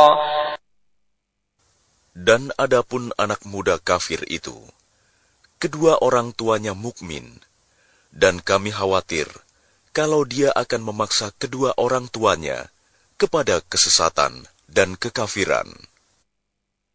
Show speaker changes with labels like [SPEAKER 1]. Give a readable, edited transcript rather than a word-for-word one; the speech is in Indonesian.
[SPEAKER 1] Dan adapun anak muda kafir itu, kedua orang tuanya mukmin, dan kami khawatir kalau dia akan memaksa kedua orang tuanya kepada kesesatan dan kekafiran.